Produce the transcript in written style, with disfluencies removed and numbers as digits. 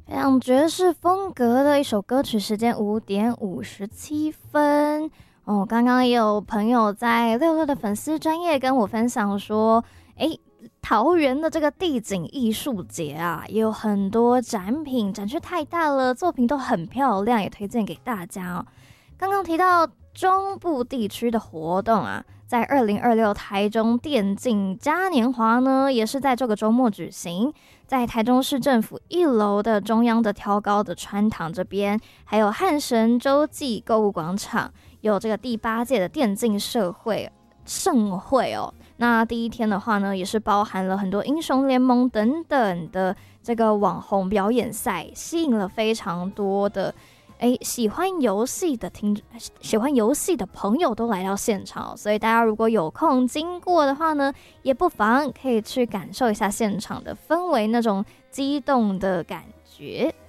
非常爵士风格的一首歌曲，时间5:57哦。刚刚也有朋友在66的粉丝专页跟我分享说，桃园的这个地景艺术节啊，也有很多展品，展区太大了，作品都很漂亮，也推荐给大家哦。刚刚提到中部地区的活动啊，在2026台中电竞嘉年华呢，也是在这个周末举行。在台中市政府1楼的中央的挑高的穿堂这边，还有汉神洲际购物广场，有这个第8届的电竞盛会哦。那第一天的话呢，也是包含了很多英雄联盟等等的这个网红表演赛，吸引了非常多的喜欢游戏的朋友都来到现场，所以大家如果有空经过的话呢，也不妨可以去感受一下现场的氛围，那种激动的感觉。